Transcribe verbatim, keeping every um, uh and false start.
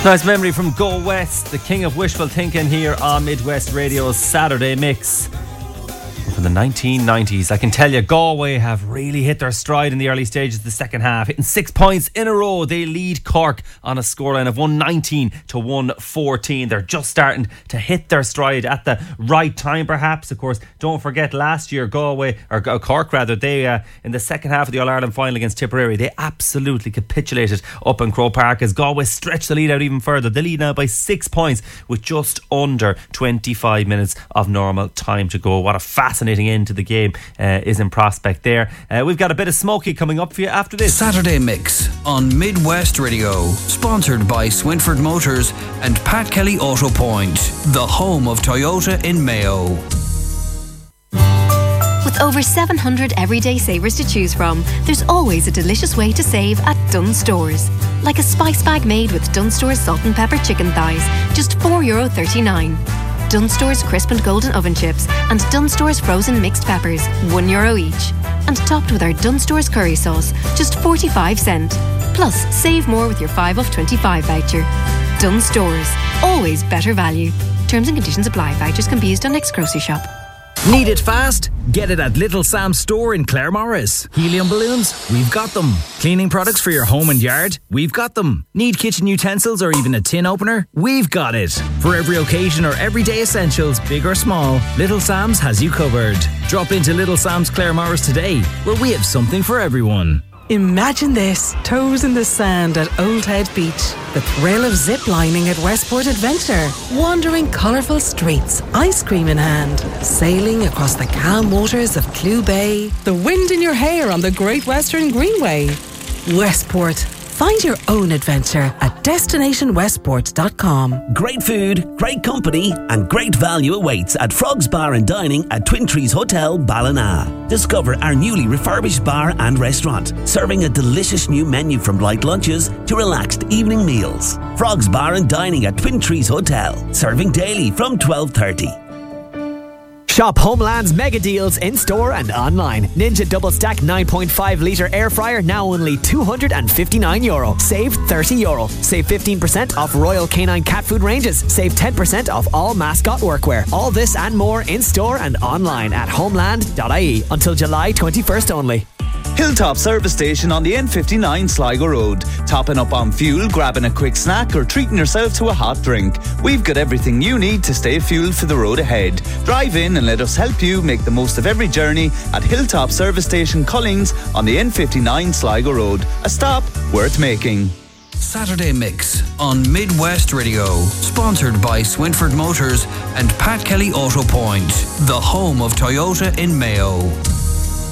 Nice memory from Go West, the king of wishful thinking here on Midwest Radio's Saturday Mix. From the nineteen nineties, I can tell you Galway have really hit their stride in the early stages of the second half, hitting six points in a row. They lead Cork on a scoreline of one nineteen to one fourteen. They're just starting to hit their stride at the right time, perhaps. Of course, don't forget last year Galway, or Cork rather, they uh, in the second half of the All-Ireland final against Tipperary, they absolutely capitulated up in Croke Park as Galway stretched the lead out even further. They lead now by six points with just under twenty-five minutes of normal time to go. What a fascinating end to the game uh, is in prospect there. Uh, we've got a bit of Smokey coming up for you after this. Saturday Mix on Midwest Radio, sponsored by Swinford Motors and Pat Kelly Auto Point, the home of Toyota in Mayo. With over seven hundred everyday savers to choose from, there's always a delicious way to save at Dunnes Stores. Like a spice bag made with Dunnes Stores salt and pepper chicken thighs, just four euro thirty-nine. Dunnes Stores crisp and golden oven chips and Dunnes Stores frozen mixed peppers, one euro each. And topped with our Dunnes Stores curry sauce, just forty-five cent. Plus, save more with your five off twenty-five voucher. Dunnes Stores, always better value. Terms and conditions apply. Vouchers can be used on next grocery shop. Need it fast? Get it at Little Sam's store in Claremorris. Helium balloons? We've got them. Cleaning products for your home and yard? We've got them. Need kitchen utensils or even a tin opener? We've got it. For every occasion or everyday essentials, big or small, Little Sam's has you covered. Drop into Little Sam's Claremorris today, where we have something for everyone. Imagine this, toes in the sand at Old Head Beach. The thrill of zip-lining at Westport Adventure. Wandering colourful streets, ice cream in hand. Sailing across the calm waters of Clew Bay. The wind in your hair on the Great Western Greenway. Westport. Find your own adventure at destination westport dot com. Great food, great company and great value awaits at Frogs Bar and Dining at Twin Trees Hotel, Ballina. Discover our newly refurbished bar and restaurant, serving a delicious new menu from light lunches to relaxed evening meals. Frogs Bar and Dining at Twin Trees Hotel, serving daily from twelve thirty. Shop Homeland's mega deals in store and online. Ninja Double Stack nine point five litre air fryer now only two hundred fifty-nine euro. Save thirty euro. Save fifteen percent off Royal Canine cat food ranges. Save ten percent off all mascot workwear. All this and more in store and online at homeland dot I E until July twenty-first only. Hilltop Service Station on the N fifty-nine Sligo Road. Topping up on fuel, grabbing a quick snack or treating yourself to a hot drink. We've got everything you need to stay fueled for the road ahead. Drive in and let us help you make the most of every journey at Hilltop Service Station Collings on the N fifty-nine Sligo Road. A stop worth making. Saturday Mix on Midwest Radio, sponsored by Swinford Motors and Pat Kelly Auto Point, the home of Toyota in Mayo.